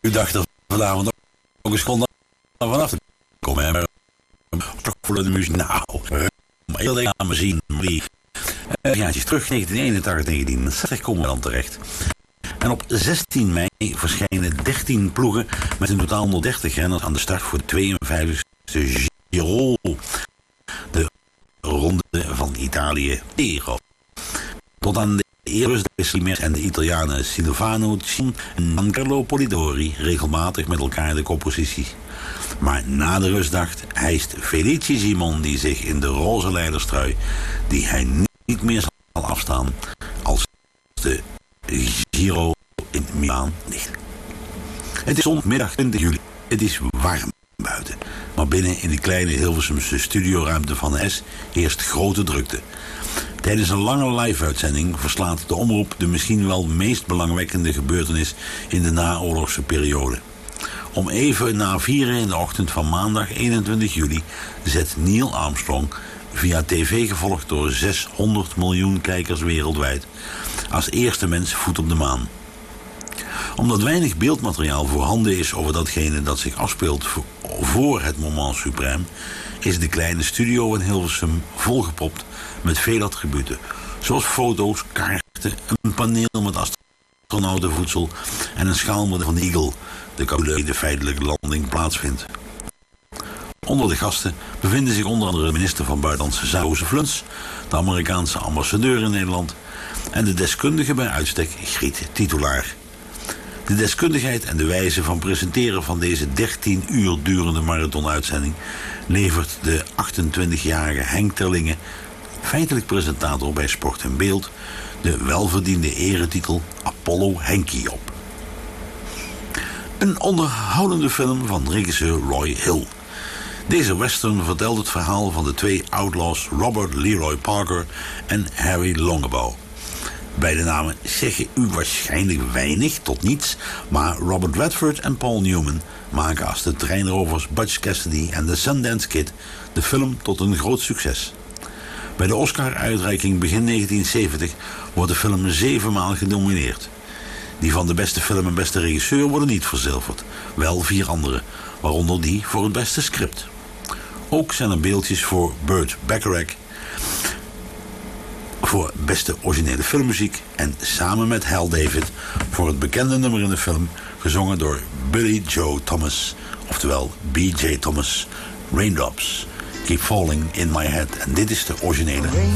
dacht er vanavond ook eens kon vanaf te komen. Hè? Toch voor de muziek. Nou, maar heel even aan me zien. Jaartjes terug, 1981, 1960 komen we dan terecht. En op 16 mei verschijnen 13 ploegen met in totaal 130 renners aan de start voor de 52e Giro. De ronde van Italië. Tot aan de eerste en de Italianen Silvano en Giancarlo Polidori regelmatig met elkaar de koppositie. Maar na de rustdag hijst Felice Simon die zich in de roze leiderstrui, die hij niet meer zal afstaan, als de Giro in Milaan ligt. Het is zondagmiddag 20 juli. Het is warm buiten. Maar binnen in de kleine Hilversumse studioruimte van de S heerst grote drukte. Tijdens een lange live-uitzending verslaat de omroep de misschien wel meest belangwekkende gebeurtenis in de naoorlogse periode. Om even na 4 in de ochtend van maandag 21 juli zet Neil Armstrong, via tv gevolgd door 600 miljoen kijkers wereldwijd, als eerste mens voet op de maan. Omdat weinig beeldmateriaal voorhanden is over datgene dat zich afspeelt voor het moment suprême, is de kleine studio in Hilversum volgepropt met veel attributen, zoals foto's, kaarten, een paneel met astronautenvoedsel en een schaalmodel van de Eagle, de capsule die de feitelijke landing plaatsvindt. Onder de gasten bevinden zich onder andere de minister van Buitenlandse Zaken Jozef Luns, de Amerikaanse ambassadeur in Nederland en de deskundige bij uitstek Griet Titulaar. De deskundigheid en de wijze van presenteren van deze 13 uur durende marathonuitzending levert de 28-jarige Henk Terlingen, feitelijk presentator bij Sport en Beeld, de welverdiende eretitel Apollo Henkie op. Een onderhoudende film van regisseur Roy Hill. Deze western vertelt het verhaal van de 2 outlaws Robert Leroy Parker en Harry Longbow. Beide namen zeggen u waarschijnlijk weinig tot niets, maar Robert Redford en Paul Newman maken als de treinrovers Butch Cassidy en de Sundance Kid de film tot een groot succes. Bij de Oscar-uitreiking begin 1970 wordt de film 7 maal genomineerd. Die van de beste film en beste regisseur worden niet verzilverd, wel 4 andere, waaronder die voor het beste script. Ook zijn er beeldjes voor Burt Bacharach voor beste originele filmmuziek en samen met Hal David voor het bekende nummer in de film, gezongen door Billy Joe Thomas, oftewel B.J. Thomas, Raindrops Keep Falling in My Head. En dit is de originele